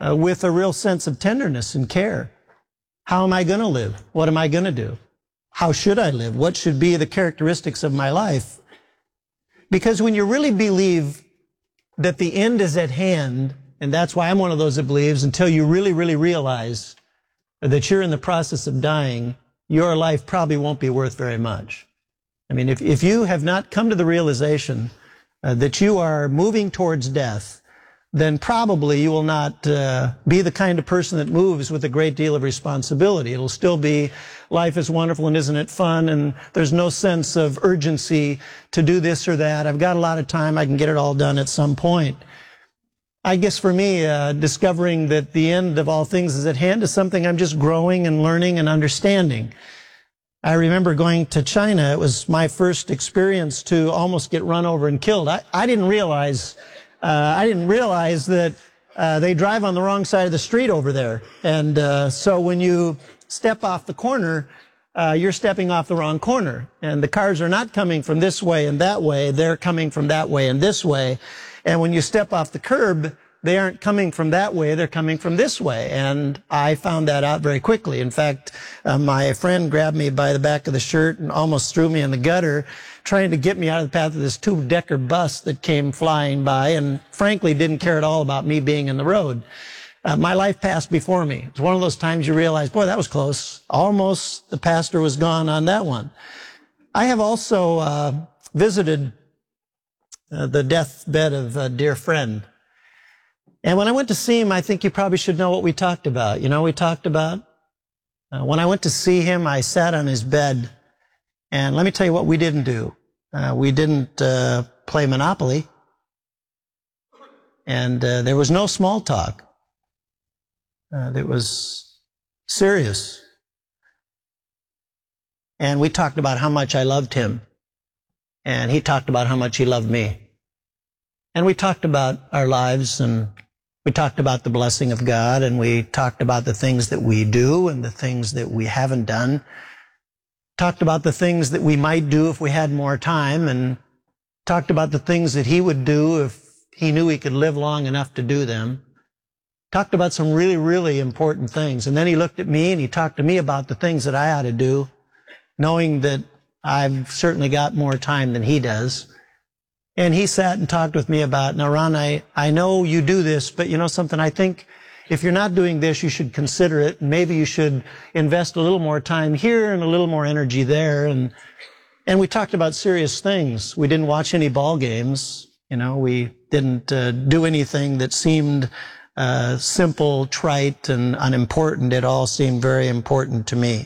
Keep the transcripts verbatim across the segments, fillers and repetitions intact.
uh, with a real sense of tenderness and care. How am I going to live? What am I going to do? How should I live? What should be the characteristics of my life? Because when you really believe that the end is at hand, and that's why I'm one of those that believes, until you really, really realize that you're in the process of dying, your life probably won't be worth very much. I mean, if, if you have not come to the realization uh, that you are moving towards death, then probably you will not uh, be the kind of person that moves with a great deal of responsibility. It'll still be, life is wonderful and isn't it fun, and there's no sense of urgency to do this or that. I've got a lot of time, I can get it all done at some point. I guess for me, uh, discovering that the end of all things is at hand is something I'm just growing and learning and understanding. I remember going to China. It was my first experience to almost get run over and killed. I, I didn't realize, uh, I didn't realize that uh, they drive on the wrong side of the street over there. And uh, so when you step off the corner, uh, you're stepping off the wrong corner. And the cars are not coming from this way and that way. They're coming from that way and this way. And when you step off the curb, they aren't coming from that way, they're coming from this way. And I found that out very quickly. In fact, uh, my friend grabbed me by the back of the shirt and almost threw me in the gutter, trying to get me out of the path of this two-decker bus that came flying by, and frankly didn't care at all about me being in the road. Uh, my life passed before me. It's one of those times you realize, boy, that was close. Almost the pastor was gone on that one. I have also uh, visited uh, the deathbed of a dear friend. And when I went to see him, I think you probably should know what we talked about. You know, we talked about, uh, when I went to see him, I sat on his bed, and let me tell you what we didn't do. Uh, we didn't uh, play Monopoly, and uh, there was no small talk. Uh, it was serious. And we talked about how much I loved him, and he talked about how much he loved me. And we talked about our lives, and we talked about the blessing of God, and we talked about the things that we do and the things that we haven't done. Talked about the things that we might do if we had more time, and talked about the things that he would do if he knew he could live long enough to do them. Talked about some really, really important things. And then he looked at me and he talked to me about the things that I ought to do, knowing that I've certainly got more time than he does. And he sat and talked with me about, now, Ron, I, I know you do this, but you know something, I think if you're not doing this, you should consider it. Maybe you should invest a little more time here and a little more energy there. And, and we talked about serious things. We didn't watch any ball games. You know, we didn't uh, do anything that seemed uh, simple, trite, and unimportant. It all seemed very important to me.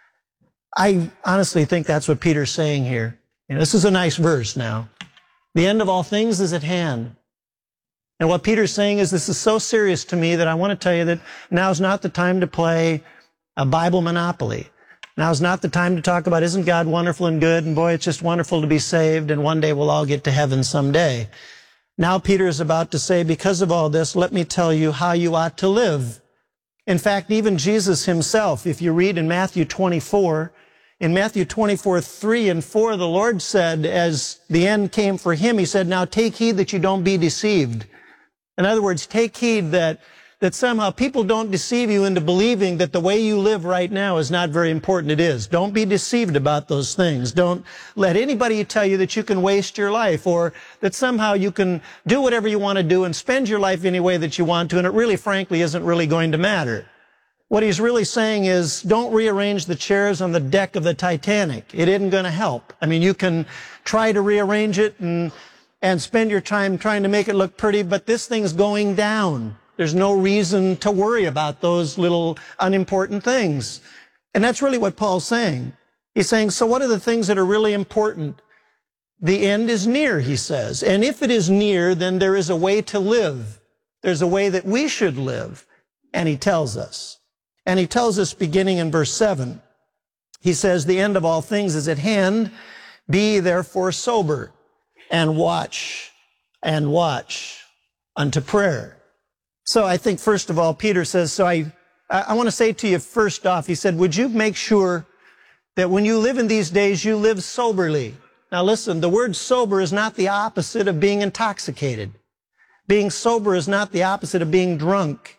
I honestly think that's what Peter's saying here. You know, this is a nice verse now. The end of all things is at hand. And what Peter's saying is, this is so serious to me that I want to tell you that now's not the time to play a Bible Monopoly. Now's not the time to talk about, isn't God wonderful and good? And boy, it's just wonderful to be saved, and one day we'll all get to heaven someday. Now Peter is about to say, because of all this, let me tell you how you ought to live. In fact, even Jesus himself, if you read in Matthew twenty-four, in Matthew twenty-four, three and four, the Lord said, as the end came for him, he said, now take heed that you don't be deceived. In other words, take heed that, that somehow people don't deceive you into believing that the way you live right now is not very important. It is. Don't be deceived about those things. Don't let anybody tell you that you can waste your life, or that somehow you can do whatever you want to do and spend your life any way that you want to, and it really, frankly, isn't really going to matter. What he's really saying is, don't rearrange the chairs on the deck of the Titanic. It isn't going to help. I mean, you can try to rearrange it and, and spend your time trying to make it look pretty, but this thing's going down. There's no reason to worry about those little unimportant things. And that's really what Paul's saying. He's saying, so what are the things that are really important? The end is near, he says. And if it is near, then there is a way to live. There's a way that we should live. And he tells us. And he tells us beginning in verse seven. He says, the end of all things is at hand. Be therefore sober, and watch, and watch unto prayer. So I think, first of all, Peter says, so I, I want to say to you first off, he said, would you make sure that when you live in these days, you live soberly? Now listen, the word sober is not the opposite of being intoxicated. Being sober is not the opposite of being drunk.